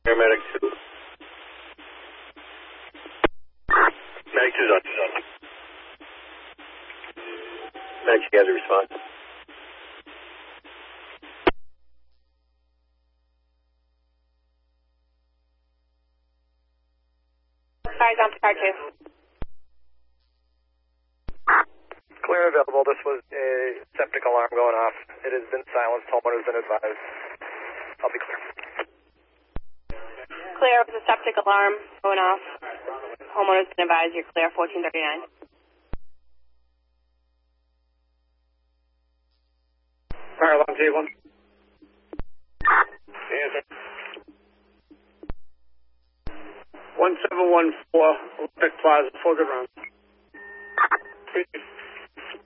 Paramedic 2. Medic 2's up. Medic, you guys are respond. Fires on to car 2. Clear available. This was a septic alarm going off. It has been silenced. Homeowner's been advised. I'll be clear. Clear with a septic alarm going off. Homeowner's been advised. You're clear. 1439. Fire alarm J1. Answer. 1714 Olympic Plaza, 4 good rounds.